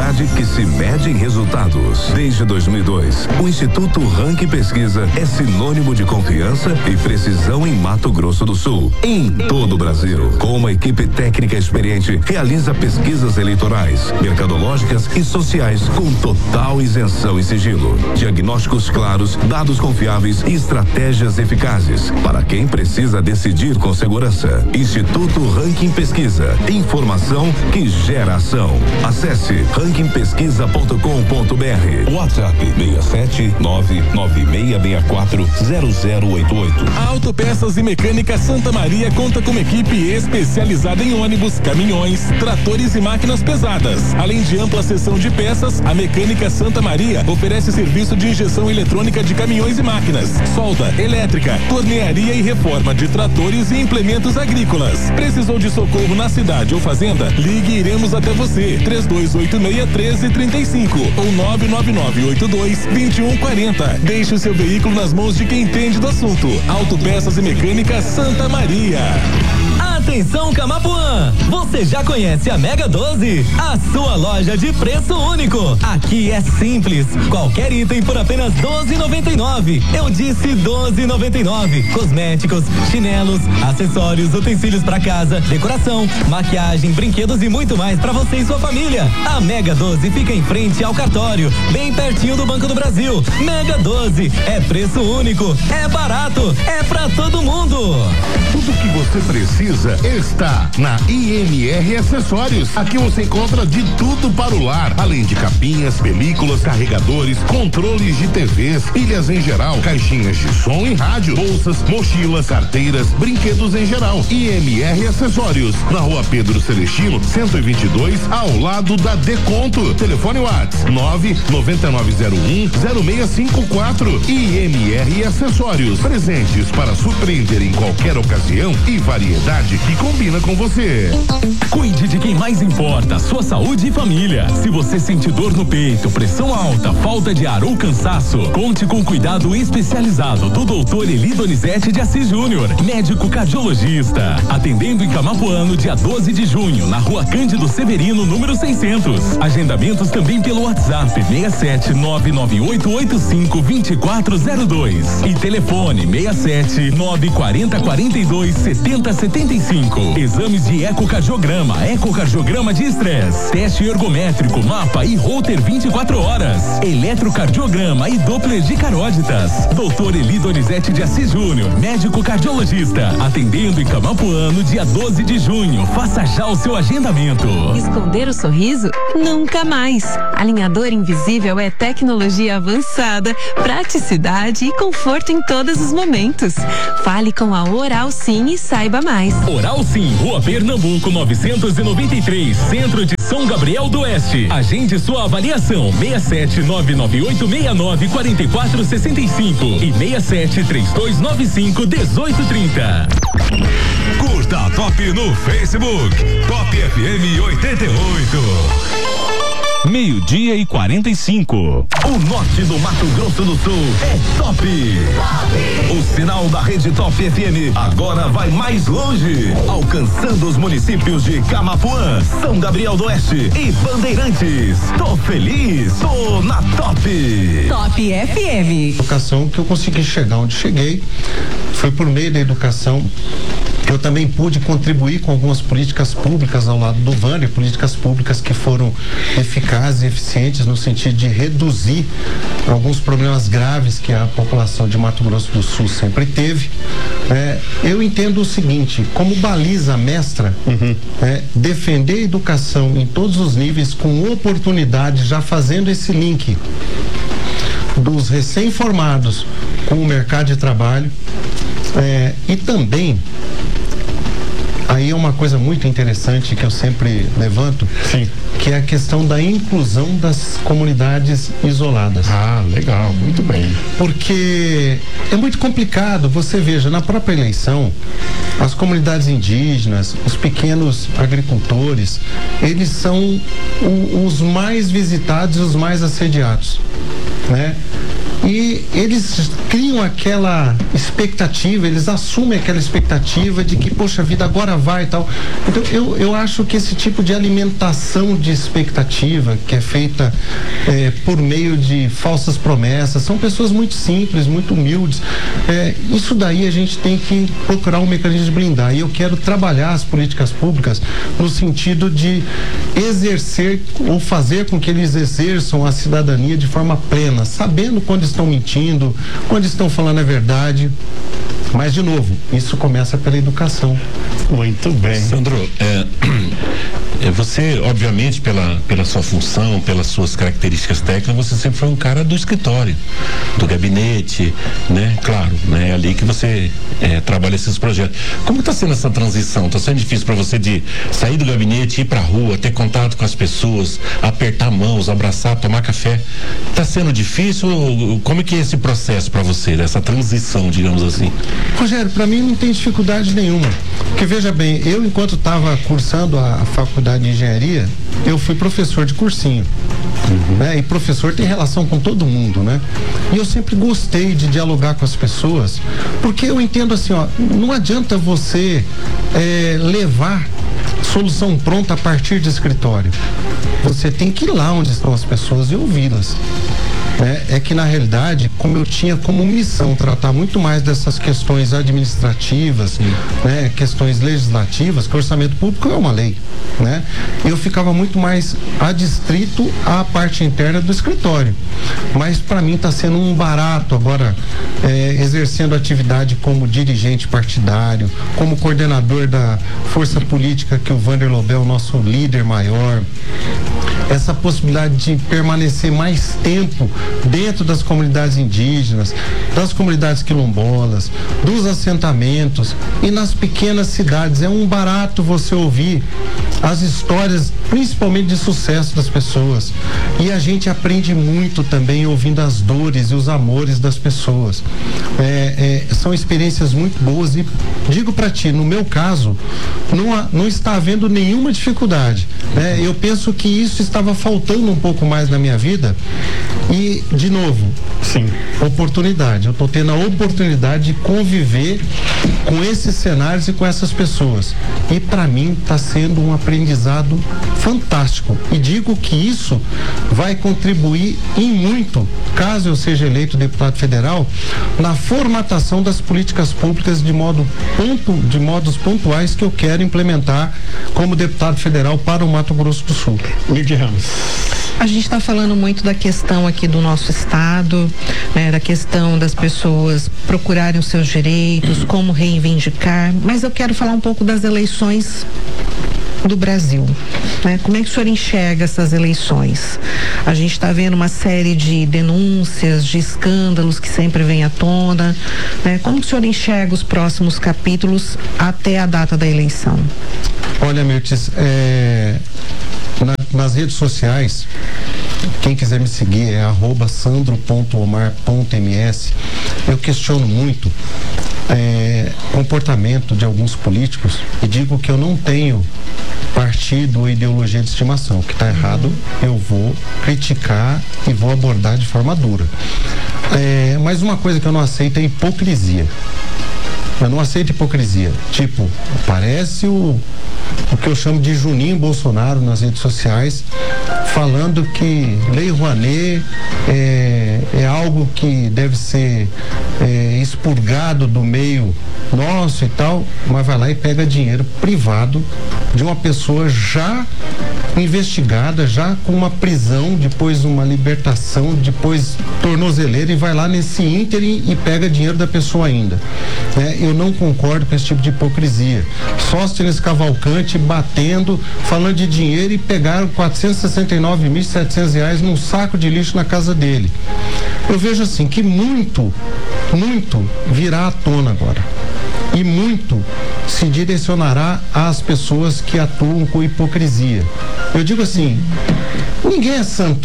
qualidade que se mede em resultados. Desde 2002, o Instituto Ranking Pesquisa é sinônimo de confiança e precisão em Mato Grosso do Sul, em todo o Brasil. Com uma equipe técnica experiente, realiza pesquisas eleitorais, mercadológicas e sociais com total isenção e sigilo. Diagnósticos claros, dados confiáveis e estratégias eficazes para quem precisa decidir com segurança. Instituto Ranking Pesquisa. Informação que gera ação. Acesse rankingpesquisa.com.br. WhatsApp 67996640088. A Autopeças e Mecânica Santa Maria conta com uma equipe especializada em ônibus, caminhões, tratores e máquinas pesadas. Além de ampla seção de peças, a Mecânica Santa Maria oferece serviço de injeção eletrônica de caminhões e máquinas, solda elétrica, tornearia e reforma de tratores e implementos agrícolas. Precisou de socorro na cidade ou fazenda? Ligue e iremos até você. 3286-1335 ou 99982-2140. Deixe o seu veículo nas mãos de quem entende do assunto. Autopeças e Mecânica Santa Maria. Atenção Camapuã, você já conhece a Mega 12? A sua loja de preço único. Aqui é simples, qualquer item por apenas R$12,99. Eu disse R$12,99. Cosméticos, chinelos, acessórios, utensílios para casa, decoração, maquiagem, brinquedos e muito mais para você e sua família. A Mega 12 fica em frente ao cartório, bem pertinho do Banco do Brasil. Mega 12 é preço único, é barato, é para todo mundo. Tudo que você precisa está na IMR Acessórios. Aqui você encontra de tudo para o lar, além de capinhas, películas, carregadores, controles de TVs, pilhas em geral, caixinhas de som e rádio, bolsas, mochilas, carteiras, brinquedos em geral. IMR Acessórios, na Rua Pedro Celestino, 122, ao lado da Deconto. Telefone WhatsApp 999010654. IMR Acessórios, presentes para surpreender em qualquer ocasião e variedade que combina com você. Cuide de quem mais importa, sua saúde e família. Se você sente dor no peito, pressão alta, falta de ar ou cansaço, conte com cuidado especializado do Dr. Eli Donizete de Assis Júnior, médico cardiologista. Atendendo em Camapuã no dia 12 de junho, na Rua Cândido Severino, número 600. Agendamentos também pelo WhatsApp 67998852402 e telefone 67-940-42-7075. Exames de ecocardiograma, ecocardiograma de estresse, teste ergométrico, mapa e holter 24 horas, eletrocardiograma e doppler de carótidas. Dr. Eli Donizete de Assis Júnior, médico cardiologista, atendendo em Camapuã no dia 12 de junho. Faça já o seu agendamento. Esconder o sorriso? Nunca mais. Alinhador invisível é tecnologia avançada, praticidade e conforto em todos os momentos. Fale com a Oral Sim e saiba mais. Oral Sim, Rua Pernambuco 993, Centro de São Gabriel do Oeste. Agende sua avaliação 67998694465 e 6732951830. Curta a Top no Facebook. Top FM 88. 12:45. O norte do Mato Grosso do Sul é top. O sinal da rede Top FM agora vai mais longe, alcançando os municípios de Camapuã, São Gabriel do Oeste e Bandeirantes. Tô feliz, tô na Top. Top FM. Educação que eu consegui chegar onde cheguei foi por meio da educação. Eu também pude contribuir com algumas políticas públicas ao lado do Vânia, políticas públicas que foram eficazes e eficientes no sentido de reduzir alguns problemas graves que a população de Mato Grosso do Sul sempre teve. Eu entendo o seguinte, como baliza mestra, defender a educação em todos os níveis com oportunidade, já fazendo esse link dos recém-formados com o mercado de trabalho, e também aí é uma coisa muito interessante que eu sempre levanto, sim, que é a questão da inclusão das comunidades isoladas. Ah, legal, muito bem. Porque é muito complicado, você veja, na própria eleição, as comunidades indígenas, os pequenos agricultores, eles são os mais visitados e os mais assediados, né? E eles criam aquela expectativa, eles assumem aquela expectativa de que, poxa vida, agora vai e tal. Então, eu acho que esse tipo de alimentação de expectativa que é feita por meio de falsas promessas, são pessoas muito simples, muito humildes. Isso daí a gente tem que procurar um mecanismo de blindar. E eu quero trabalhar as políticas públicas no sentido de exercer ou fazer com que eles exerçam a cidadania de forma plena, sabendo quando estão mentindo, quando estão falando a verdade. Mas, de novo, isso começa pela educação. Muito bem. Sandro, você, obviamente, pela sua função, pelas suas características técnicas, você sempre foi um cara do escritório, do gabinete, né? Claro, né? É ali que você trabalha esses projetos. Como está sendo essa transição? Está sendo difícil para você de sair do gabinete, ir para a rua, ter contato com as pessoas, apertar mãos, abraçar, tomar café? Está sendo difícil? Como é que é esse processo para você, dessa transição, digamos assim? Rogério, para mim não tem dificuldade nenhuma. Porque veja bem, eu enquanto estava cursando a faculdade de engenharia, eu fui professor de cursinho. Né? E professor tem relação com todo mundo, né? E eu sempre gostei de dialogar com as pessoas, porque eu entendo assim, ó, não adianta você levar solução pronta a partir de escritório. Você tem que ir lá onde estão as pessoas e ouvi-las. É que na realidade, como eu tinha como missão tratar muito mais dessas questões administrativas, né, questões legislativas, que o orçamento público é uma lei, né? Eu ficava muito mais adstrito à parte interna do escritório. Mas para mim está sendo um barato agora exercendo atividade como dirigente partidário, como coordenador da força política que o Vander Lobel, nosso líder maior. Essa possibilidade de permanecer mais tempo dentro das comunidades indígenas, das comunidades quilombolas, dos assentamentos e nas pequenas cidades. É um barato você ouvir as histórias, principalmente de sucesso das pessoas. E a gente aprende muito também ouvindo as dores e os amores das pessoas. São experiências muito boas e digo para ti, no meu caso, não está havendo nenhuma dificuldade, né? Eu penso que isso estava faltando um pouco mais na minha vida e, de novo, sim, oportunidade. Eu estou tendo a oportunidade de conviver com esses cenários e com essas pessoas. E para mim está sendo um aprendizado fantástico. E digo que isso vai contribuir em muito, caso eu seja eleito deputado federal, na formatação das políticas públicas de modos pontuais que eu quero implementar como deputado federal para o Mato Grosso do Sul. Lídia Ramos. A gente está falando muito da questão aqui do nosso estado, né, da questão das pessoas procurarem os seus direitos, como reivindicar, mas eu quero falar um pouco das eleições do Brasil, né? Como é que o senhor enxerga essas eleições? A gente está vendo uma série de denúncias, de escândalos que sempre vêm à tona, né? Como que o senhor enxerga os próximos capítulos até a data da eleição? Olha, Mirtes, nas redes sociais, quem quiser me seguir é @sandro.omar.ms. Eu questiono muito comportamento de alguns políticos e digo que eu não tenho partido ou ideologia de estimação. O que está errado eu vou criticar e vou abordar de forma dura. Mas uma coisa que eu não aceito é hipocrisia. Eu não aceito hipocrisia. Tipo, parece o que eu chamo de Juninho Bolsonaro nas redes sociais, falando que Lei Rouanet é algo que deve ser expurgado do meio nosso e tal, mas vai lá e pega dinheiro privado de uma pessoa já investigada, já com uma prisão, depois uma libertação, depois tornozeleira, e vai lá nesse ínterim e pega dinheiro da pessoa ainda. Eu não concordo com esse tipo de hipocrisia. Sóstenes Cavalcante batendo, falando de dinheiro, e pegaram R$469.700 num saco de lixo na casa dele. Eu vejo assim que muito virá à tona agora. E muito se direcionará às pessoas que atuam com hipocrisia. Eu digo assim, ninguém é santo,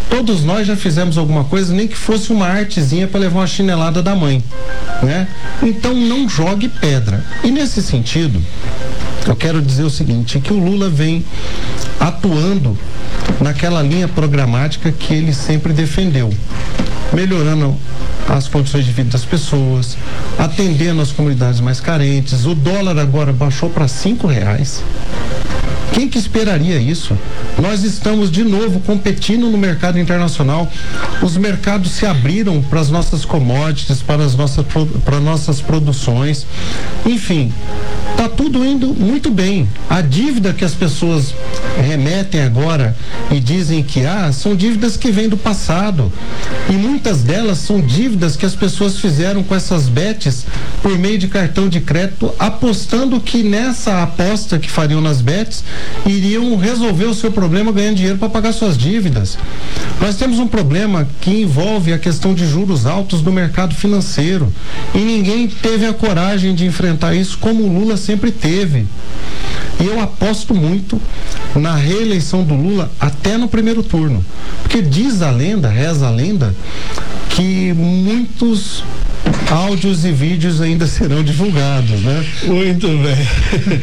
Todos nós já fizemos alguma coisa, nem que fosse uma artezinha para levar uma chinelada da mãe, né? Então não jogue pedra. E nesse sentido, eu quero dizer o seguinte, que o Lula vem atuando naquela linha programática que ele sempre defendeu, melhorando as condições de vida das pessoas, atendendo as comunidades mais carentes. O dólar agora baixou para R$5. Quem que esperaria isso? Nós estamos de novo competindo no mercado internacional. Os mercados se abriram para as nossas commodities, para nossas produções. Enfim, está tudo indo muito bem. A dívida que as pessoas remetem agora e dizem que são dívidas que vêm do passado. E muitas delas são dívidas que as pessoas fizeram com essas bets por meio de cartão de crédito, apostando que nessa aposta que fariam nas bets iriam resolver o seu problema ganhando dinheiro para pagar suas dívidas. Nós temos um problema que envolve a questão de juros altos do mercado financeiro e ninguém teve a coragem de enfrentar isso como o Lula sempre teve. E eu aposto muito na reeleição do Lula até no primeiro turno, porque diz a lenda, reza a lenda, que muitos áudios e vídeos ainda serão divulgados, né? Muito bem.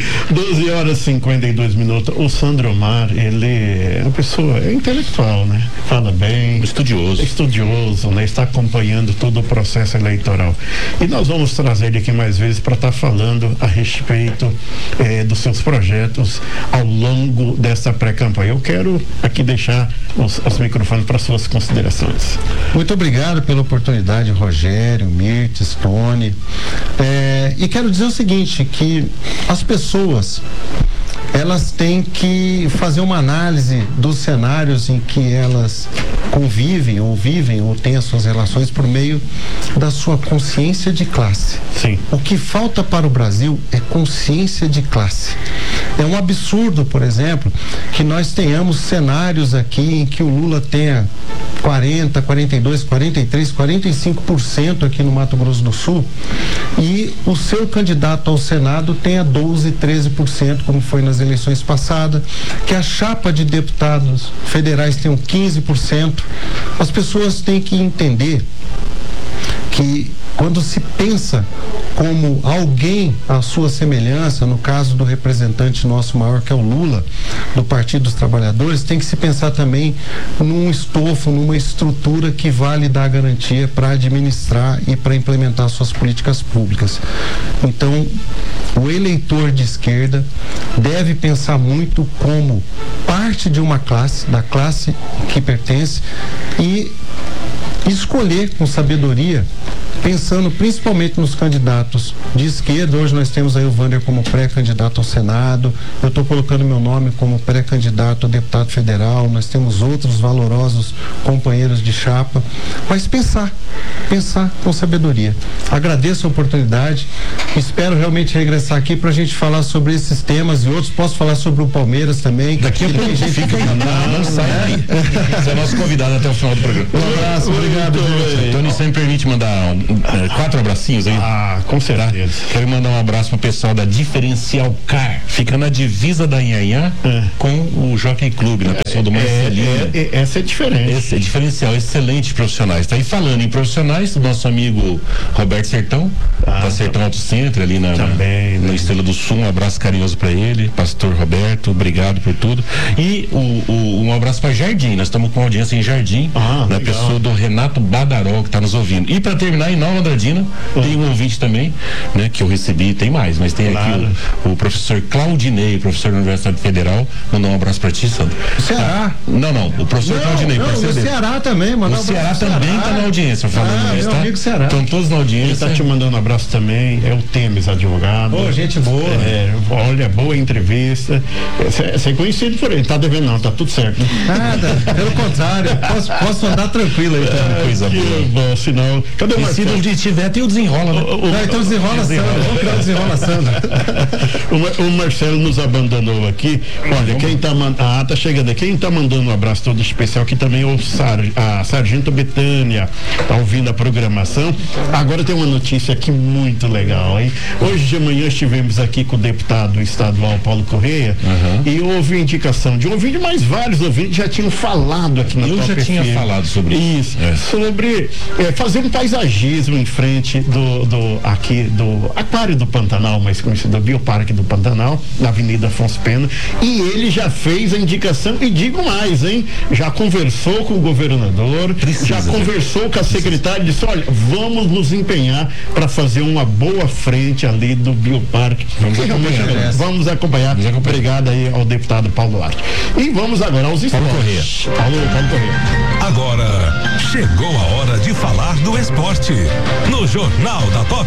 12h52. O Sandro Omar, ele é uma pessoa intelectual, né? Fala bem. Estudioso, né? Está acompanhando todo o processo eleitoral. E nós vamos trazer ele aqui mais vezes para estar falando a respeito dos seus projetos ao longo dessa pré-campanha. Eu quero aqui deixar os microfones para suas considerações. Muito obrigado pela oportunidade, Rogério, Mirtes, Tony. E quero dizer o seguinte, que as pessoas, elas têm que fazer uma análise dos cenários em que elas convivem ou vivem ou têm as suas relações por meio da sua consciência de classe. Sim. O que falta para o Brasil é consciência de classe. É um absurdo, por exemplo, que nós tenhamos cenários aqui em que o Lula tenha 40, 42, 43, 45% aqui no Mato Grosso do Sul e o seu candidato ao Senado tenha 12, 13%, como foi nas eleições passadas, que a chapa de deputados federais tenham 15%. As pessoas têm que entender que quando se pensa como alguém à sua semelhança, no caso do representante nosso maior, que é o Lula, do Partido dos Trabalhadores, tem que se pensar também num estofo, numa estrutura que vale dar garantia para administrar e para implementar suas políticas públicas. Então, o eleitor de esquerda deve pensar muito como parte de uma classe, da classe que pertence, e escolher com sabedoria, pensando principalmente nos candidatos de esquerda. Hoje nós temos aí o Wander como pré-candidato ao Senado, eu estou colocando meu nome como pré-candidato a deputado federal, nós temos outros valorosos companheiros de chapa, mas pensar com sabedoria. Agradeço a oportunidade, espero realmente regressar aqui para a gente falar sobre esses temas e outros. Posso falar sobre o Palmeiras também. Daqui a pouco fica, não sai daí. Você é nosso convidado até o final do programa. Um abraço, obrigado. Tony, você me permite mandar 4 abracinhos aí? Com certeza. Quero mandar um abraço pro pessoal da Diferencial Car, fica na divisa da Inhanhã com o Jockey Club, na pessoa do Marcelinho. Essa é diferente. Esse é diferencial, excelentes profissionais. Tá aí falando em profissionais, o nosso amigo Roberto Sertão, da Sertão Auto Center, ali na Estrela do Sul. Um abraço carinhoso para ele, pastor Roberto, obrigado por tudo. E um abraço para Jardim, nós estamos com audiência em Jardim, na pessoa do Renato Badaró, que está nos ouvindo. E para terminar, em Nova Andradina, tem um ouvinte também, né, que eu recebi, tem mais, mas tem aqui o professor Claudinei, professor da Universidade Federal. Mandar um abraço para ti, Sandro. Ceará? Não, o professor Claudinei, o Ceará também, mano. O Ceará também está na audiência, falando isso, tá? Amigo Ceará. Estão todos na audiência. Ele está te mandando um abraço também, é o Temes, advogado. Gente boa. Olha, boa entrevista. Você é conhecido por ele, tá devendo não, tá tudo certo. Nada, pelo contrário, posso andar tranquilo aí. Coisa boa. Bom, sinal. Cadê o Marcelo? Se não tiver, tem o desenrola, né? Então desenrola Sandra, vamos criar o desenrola Sandra. O Marcelo nos abandonou aqui. Olha, quem tá tá chegando. Quem tá mandando um abraço todo especial aqui também é a Sargento Betânia, tá ouvindo a programação. Agora tem uma notícia aqui muito legal, hein? Hoje de manhã estivemos aqui com o deputado estadual Paulo Correia e houve indicação de um ouvinte, mas vários ouvintes já tinham falado falado aqui na Eu Top já tinha FM. falado sobre isso. Sobre fazer um paisagismo em frente do Aquário do Pantanal, mais conhecido Bioparque do Pantanal, na Avenida Afonso Pena, e ele já fez a indicação, e digo mais, hein? Já conversou com o governador, já conversou com a secretária e disse, olha, vamos nos empenhar para fazer uma boa frente ali do Bioparque. Vamos acompanhar. Obrigado aí ao deputado Paulo Duarte. E vamos agora aos esportes. Paulo Corrêa. Agora chegou a hora de falar do esporte no Jornal da Top.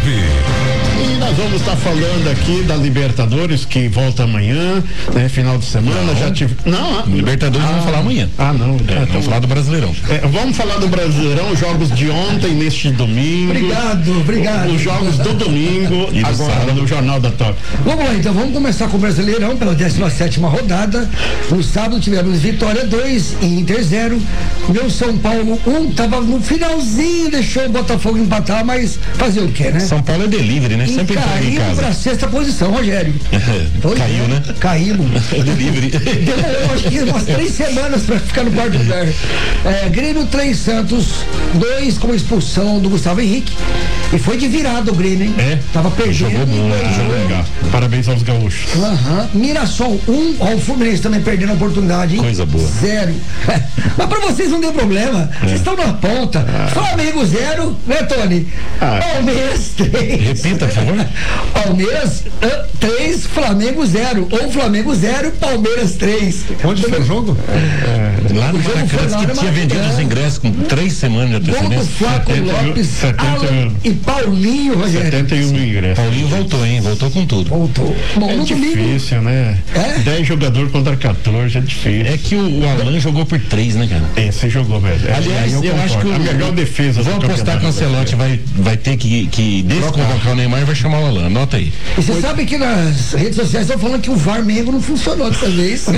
E nós vamos estar falando aqui da Libertadores, que volta amanhã, né? Final de semana. Libertadores vamos falar amanhã. Não. Vamos falar do Brasileirão. Vamos falar do Brasileirão, jogos de ontem, neste domingo. Obrigado. Os jogos do domingo, e agora sábado. no Jornal da Top. Vamos lá, então, vamos começar com o Brasileirão pela 17ª rodada. No sábado tivemos Vitória 2 e Inter 0. Meu São Paulo 1 tava no finalzinho, deixou o Botafogo empatar, mas fazer o quê, né? São Paulo é delivery, né? E Sempre entrega em caímos pra casa. 6ª posição, Rogério. Caiu, né? Caímos. Delivery. Demorou, acho que umas 3 semanas pra ficar no quarto lugar. Grêmio 3, Santos 2, com a expulsão do Gustavo Henrique. E foi de virada o Grêmio, hein? Tava perdendo. Jogou muito, jogou legal. Parabéns aos gaúchos. Mirassol 1, ó, o Fluminense também perdendo a oportunidade, hein? Coisa boa. 0. Mas pra vocês não deu problema. Vocês estão na ponta. Flamengo 0, né, Tony? Palmeiras 3. Repita, por favor. Palmeiras 3, Flamengo 0. Ou Flamengo 0, Palmeiras 3. Onde foi o jogo? Lá no Maracanã, que tinha vendido os ingressos com 3 semanas de Gol do antecedência. Flaco Lopes, 71. Alan e Paulinho, Rogério. 71 mil ingressos. Paulinho voltou, hein? Voltou com tudo. Voltou. Bom, É no domingo. difícil, né? 10 jogadores contra 14 é difícil. É que o Alan jogou por 3, né, cara? Você jogou, velho. Aliás, eu acho que a melhor defesa. Vou apostar que o Ancelotti vai ter que desconvocar o Neymar e vai chamar o Alan. Anota aí. E você sabe que nas redes sociais estão falando que o VAR Mengo não funcionou dessa vez.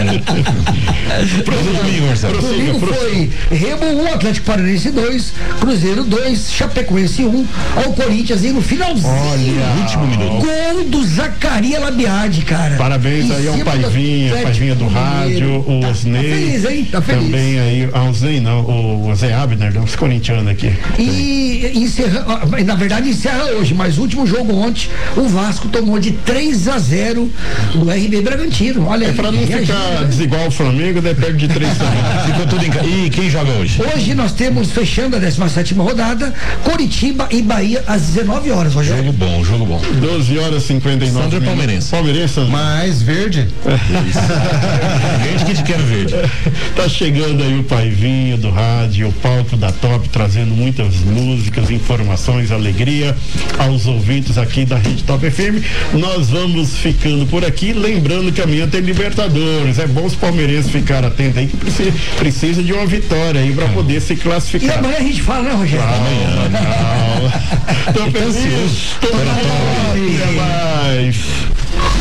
Domingo, Marcelo. Domingo foi Remo 1, Atlético Paranaense 2, Cruzeiro 2, Chapecoense 1, ao Corinthians e no finalzinho. Olha, último minuto. Gol do Zacarias Labiade, cara. Parabéns aí ao Paivinha do rádio, o Osnei. Tá feliz, hein? Tá feliz. Também aí, o Osnei não, o Zé Abner, os corintianos aqui. E na verdade encerra hoje, mas o último jogo ontem, o Vasco tomou de 3-0 do RB Bragantino. Olha aí. Pra não ficar desigual o Flamengo, daí perde de 3 também. Ficou tudo em casa. E quem joga hoje? Hoje nós temos, fechando a 17ª rodada, Coritiba e Bahia às 19 horas, Rogério. Jogo bom, jogo bom. 12h59. Sandro Palmeirense. Palmeirense. Mais verde. Verde que te quero verde. Tá chegando aí o Paivinho do rádio, o palco da Top, trazendo muitas músicas, informações, alegria aos ouvintes aqui da Rede Top FM. Nós vamos ficando por aqui, lembrando que amanhã tem Libertadores. É bom os palmeirenses ficarem atentos aí, que precisa de uma vitória aí para poder se classificar. E amanhã a gente fala, né, Rogério? Amanhã. Tô feliz. Tô mais.